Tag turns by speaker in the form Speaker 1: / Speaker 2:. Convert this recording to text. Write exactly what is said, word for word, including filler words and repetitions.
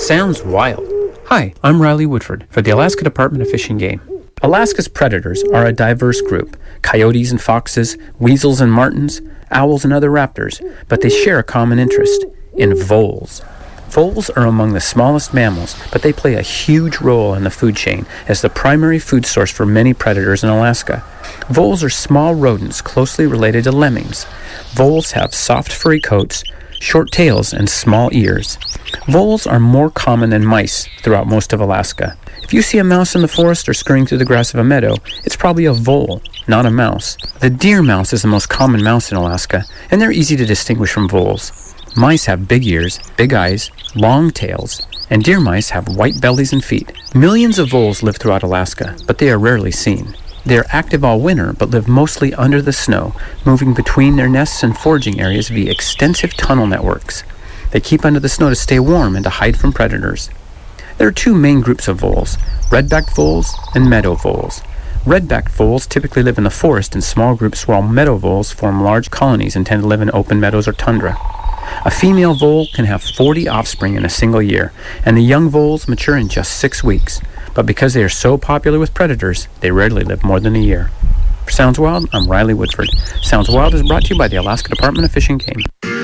Speaker 1: Sounds wild. Hi, I'm Riley Woodford for the Alaska Department of Fish and Game. Alaska's predators are a diverse group: coyotes and foxes, weasels and martens, owls and other raptors, but they share a common interest in voles. Voles are among the smallest mammals, but they play a huge role in the food chain as the primary food source for many predators in Alaska. Voles are small rodents closely related to lemmings. Voles have soft furry coats, short tails, and small ears. Voles are more common than mice throughout most of Alaska. If you see a mouse in the forest or scurrying through the grass of a meadow, it's probably a vole, not a mouse. The deer mouse is the most common mouse in Alaska, and they're easy to distinguish from voles. Mice have big ears, big eyes, long tails, and deer mice have white bellies and feet. Millions of voles live throughout Alaska, but they are rarely seen. They are active all winter, but live mostly under the snow, moving between their nests and foraging areas via extensive tunnel networks. They keep under the snow to stay warm and to hide from predators. There are two main groups of voles: red-backed voles and meadow voles. Red-backed voles typically live in the forest in small groups, while meadow voles form large colonies and tend to live in open meadows or tundra. A female vole can have forty offspring in a single year, and the young voles mature in just six weeks. But because they are so popular with predators, they rarely live more than a year. For Sounds Wild, I'm Riley Woodford. Sounds Wild is brought to you by the Alaska Department of Fish and Game.